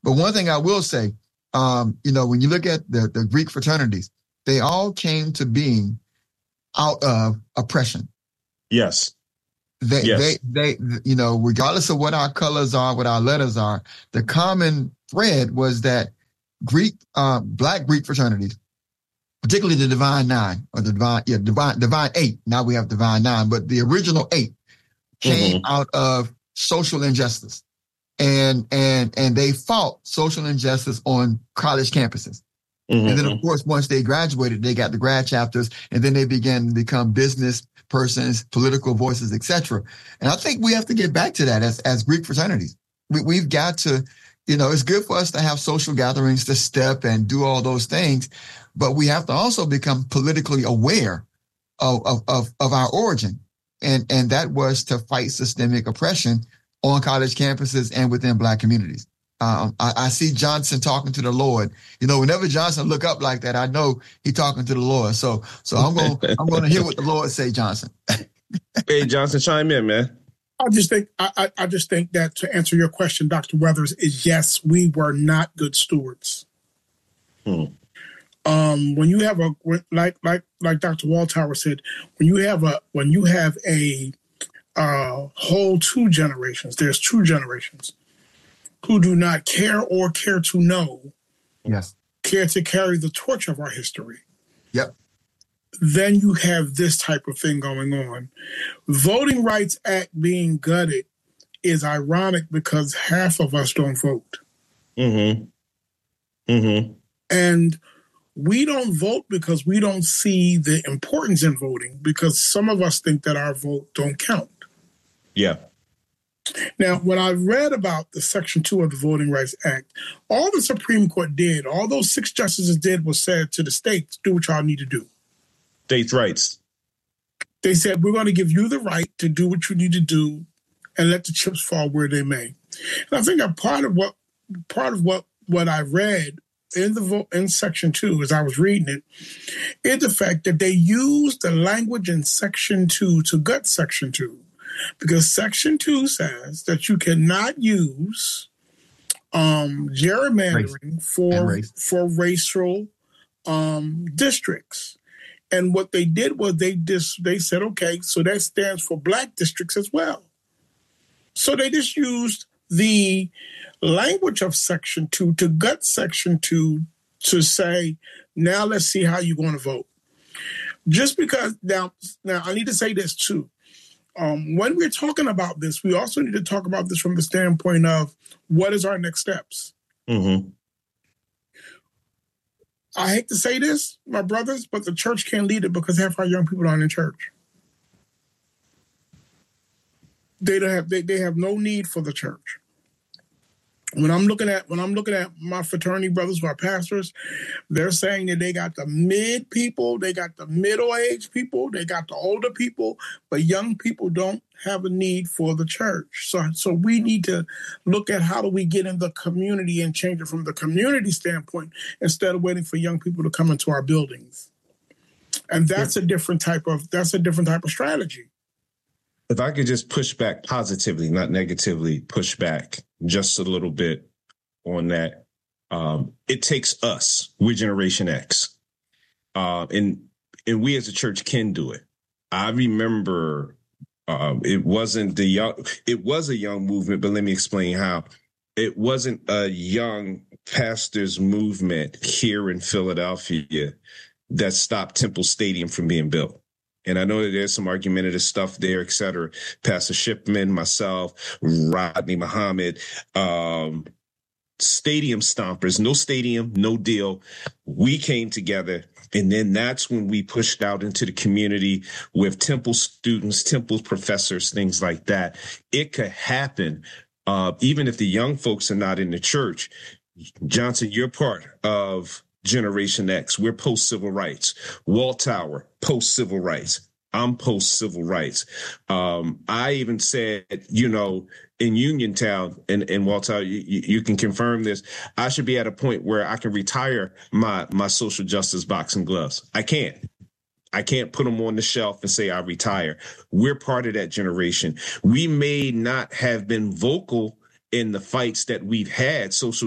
But one thing I will say, when you look at the Greek fraternities, they all came to being out of oppression. Yes. They regardless of what our colors are, what our letters are, the common thread was that Black Greek fraternities, particularly the Divine Nine or the Divine Eight. Now we have Divine Nine, but the original 8 came out of social injustice, and they fought social injustice on college campuses. And then, of course, once they graduated, they got the grad chapters, and then they began to become business persons, political voices, etc. And I think we have to get back to that as Greek fraternities. We've got to, it's good for us to have social gatherings, to step and do all those things, but we have to also become politically aware of our origin. And that was to fight systemic oppression on college campuses and within Black communities. I see Johnson talking to the Lord. Whenever Johnson look up like that, I know he's talking to the Lord. So I'm going to hear what the Lord say, Johnson. Hey, Johnson, chime in, man. I just think that to answer your question, Dr. Weathers, is yes, we were not good stewards. When you have like Dr. Walltower said, when you have a whole 2 generations, there's 2 generations who do not care or care to know, care to carry the torch of our history. Yep. Then you have this type of thing going on. Voting Rights Act being gutted is ironic because half of us don't vote. And we don't vote because we don't see the importance in voting, because some of us think that our vote don't count. Yeah. Now, when I read about the Section 2 of the Voting Rights Act, all the Supreme Court did, all those 6 justices did was said to the states, do what y'all need to do. States' rights. They said, we're going to give you the right to do what you need to do and let the chips fall where they may. And I think that part of what I read in Section 2 as I was reading it is the fact that they used the language in Section 2 to gut Section 2. Because Section 2 says that you cannot use gerrymandering for racial districts. And what they did was they said, okay, so that stands for Black districts as well. So they just used the language of Section 2 to gut Section 2 to say, now let's see how you're going to vote. Just because, now I need to say this too. When we're talking about this, we also need to talk about this from the standpoint of what is our next steps. I hate to say this, my brothers, but the church can't lead it because half our young people aren't in church. They have no need for the church. When I'm looking at my fraternity brothers who are pastors, they're saying that they got the mid people, they got the middle-aged people, they got the older people, but young people don't have a need for the church. So we need to look at how do we get in the community and change it from the community standpoint instead of waiting for young people to come into our buildings. And that's a different type of strategy. If I could just push back positively, not negatively, push back just a little bit on that. It takes us. We're Generation X. And we as a church can do it. I remember it was a young movement, but let me explain how. It wasn't a young pastors movement here in Philadelphia that stopped Temple Stadium from being built. And I know that there's some argumentative stuff there, et cetera. Pastor Shipman, myself, Rodney Muhammad, stadium stompers, no stadium, no deal. We came together, and then that's when we pushed out into the community with Temple students, Temple professors, things like that. It could happen, even if the young folks are not in the church. Johnson, you're part of Generation X. We're post-civil rights. Walltower, post-civil rights. I'm post-civil rights. I even said, in Uniontown and Walltower, you can confirm this, I should be at a point where I can retire my social justice boxing gloves. I can't put them on the shelf and say I retire. We're part of that generation. We may not have been vocal in the fights that we've had, social